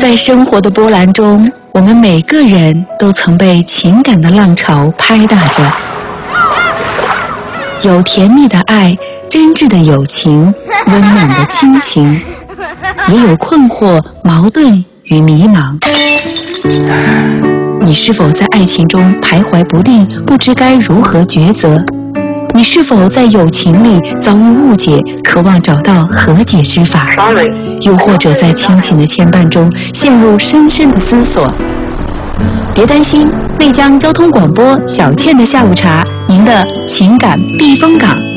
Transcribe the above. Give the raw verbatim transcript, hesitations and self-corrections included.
在生活的波澜中，我们每个人都曾被情感的浪潮拍打着，有甜蜜的爱，真挚的友情，温暖的亲情，也有困惑、矛盾与迷茫。你是否在爱情中徘徊不定，不知该如何抉择？你是否在友情里遭遇误解，渴望找到和解之法？又或者在亲情的牵绊中陷入深深的思索？别担心，内江交通广播小倩的下午茶，您的情感避风港。